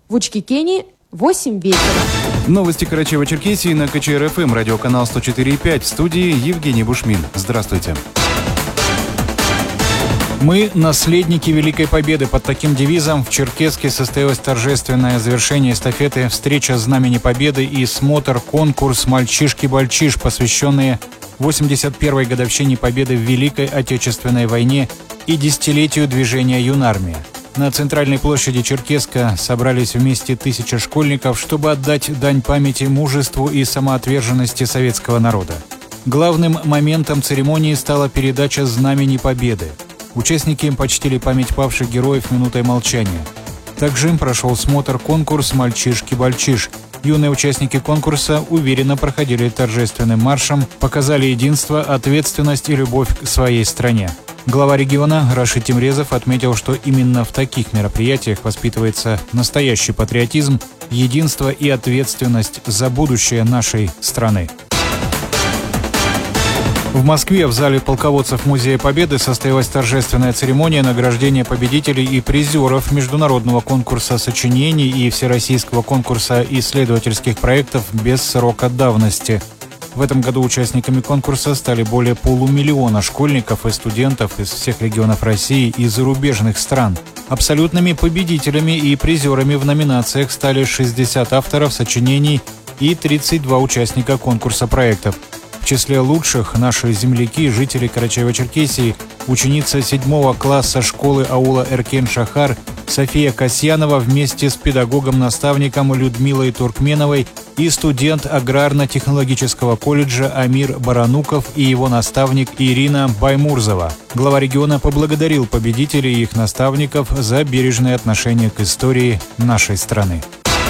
В Учкикене 8 вечера. Новости Карачаево-Черкесии на КЧР-ФМ, радиоканал 104,5. В студии Евгений Бушмин. Здравствуйте. Мы – наследники Великой Победы. Под таким девизом в Черкесске состоялось торжественное завершение эстафеты «Встреча Знамени Победы» и смотр-конкурс «Мальчишки-бальчиш», посвященные 81-й годовщине Победы в Великой Отечественной войне и десятилетию движения «Юнармия». На центральной площади Черкесска собрались вместе 1000 школьников, чтобы отдать дань памяти мужеству и самоотверженности советского народа. Главным моментом церемонии стала передача Знамени Победы. Участники почтили память павших героев минутой молчания. Также им прошел смотр-конкурс «Мальчишки-бальчиш». Юные участники конкурса уверенно проходили торжественным маршем, показали единство, ответственность и любовь к своей стране. Глава региона Рашид Тимрезов отметил, что именно в таких мероприятиях воспитывается настоящий патриотизм, единство и ответственность за будущее нашей страны. В Москве в зале полководцев Музея Победы состоялась торжественная церемония награждения победителей и призеров международного конкурса сочинений и всероссийского конкурса исследовательских проектов без срока давности. В этом году участниками конкурса стали более 500 000 школьников и студентов из всех регионов России и зарубежных стран. Абсолютными победителями и призерами в номинациях стали 60 авторов сочинений и 32 участника конкурса проектов. В числе лучших наши земляки, жители Карачаево-Черкесии, ученица 7 класса школы аула Эркен-Шахар София Касьянова вместе с педагогом-наставником Людмилой Туркменовой и студент аграрно-технологического колледжа Амир Барануков и его наставник Ирина Баймурзова. Глава региона поблагодарил победителей и их наставников за бережное отношение к истории нашей страны.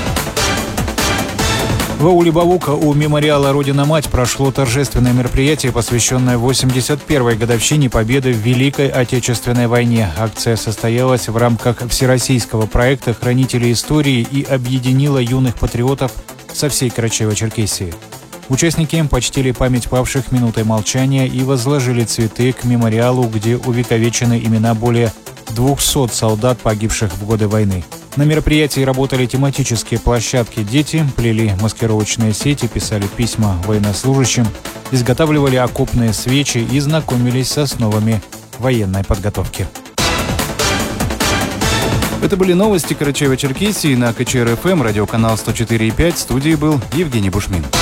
В ауле Бавука у мемориала «Родина-Мать» прошло торжественное мероприятие, посвященное 81-й годовщине Победы в Великой Отечественной войне. Акция состоялась в рамках всероссийского проекта «Хранители истории» и объединила юных патриотов со всей Карачаево-Черкесии. Участники почтили память павших минутой молчания и возложили цветы к мемориалу, где увековечены имена более 200 солдат, погибших в годы войны. На мероприятии работали тематические площадки. Дети плели маскировочные сети, писали письма военнослужащим, изготавливали окопные свечи и знакомились с основами военной подготовки. Это были новости Карачаево-Черкесии на КЧР-ФМ, радиоканал 104,5. В студии был Евгений Бушмин.